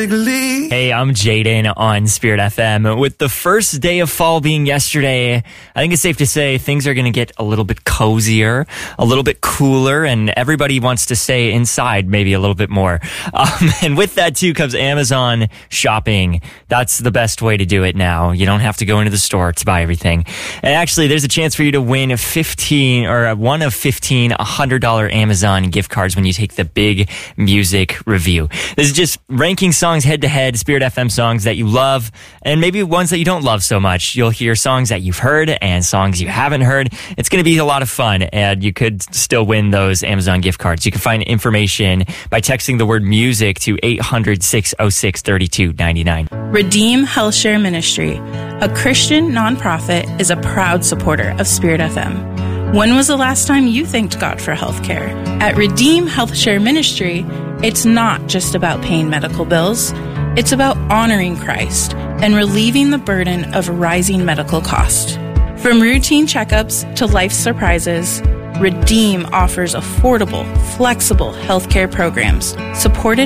Hey, I'm Jaden on Spirit FM. With the first day of fall being yesterday, I think it's safe to say things are going to get a little bit cozier, a little bit cooler, and everybody wants to stay inside maybe a little bit more. And with that too comes Amazon shopping. That's the best way to do it now. You don't have to go into the store to buy everything. And actually, there's a chance for you to win one of 15 $100 Amazon gift cards when you take the Big Music Review. This is just ranking songs head to head, Spirit FM songs that you love, and maybe ones that you don't love so much. You'll hear songs that you've heard and songs you haven't heard. It's going to be a lot of fun, and you could still win those Amazon gift cards. You can find information by texting the word music to 800-606-3299. Redeem HealthShare Ministry, a Christian nonprofit, is a proud supporter of Spirit FM. When was the last time you thanked God for healthcare? At Redeem HealthShare Ministry, it's not just about paying medical bills. It's about honoring Christ and relieving the burden of rising medical costs. From routine checkups to life surprises, Redeem offers affordable, flexible healthcare programs supported